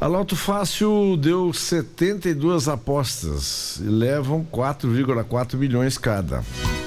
A Loto Fácil deu 72 apostas e levam 4,4 milhões cada.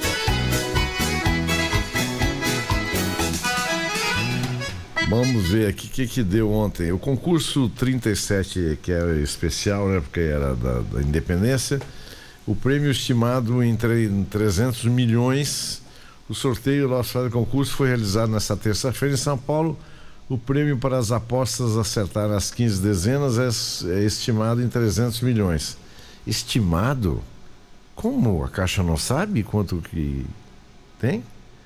Vamos ver aqui o que deu ontem. O concurso 37, que é especial, né? Porque era da Independência. O prêmio estimado em 300 milhões. O sorteio lá do concurso foi realizado nesta terça-feira em São Paulo. O prêmio para as apostas acertar as 15 dezenas é estimado em 300 milhões. Estimado? Como? A Caixa não sabe quanto que tem?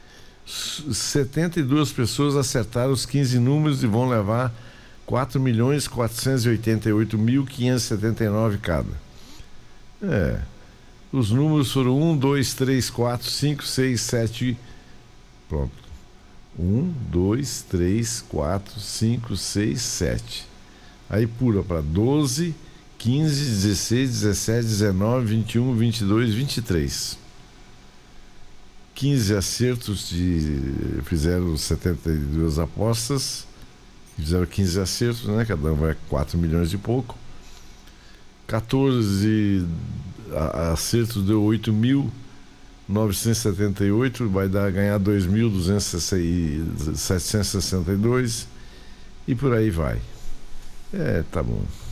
72 pessoas acertaram os 15 números e vão levar 4.488.579 cada. Os números foram 1, 2, 3, 4, 5, 6, 7. Pronto. 1, 2, 3, 4, 5, 6, 7. Aí pula para 12, 15, 16, 17, 19, 21, 22, 23. 15 acertos fizeram 72 apostas, fizeram 15 acertos, né? Cada um vai 4 milhões e pouco. 14 acertos deu 8.978, vai ganhar 2.762 e por aí vai. Tá bom.